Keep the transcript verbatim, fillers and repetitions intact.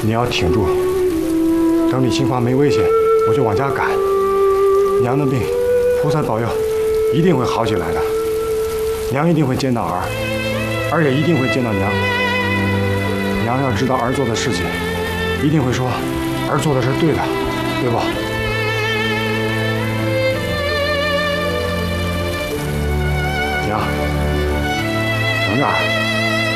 你要挺住，等你情况没危险，我就往家赶。娘的病，菩萨保佑，一定会好起来的。娘一定会见到儿，儿也一定会见到娘。娘要知道儿做的事情，一定会说儿做的是对的，对不？娘，等着儿。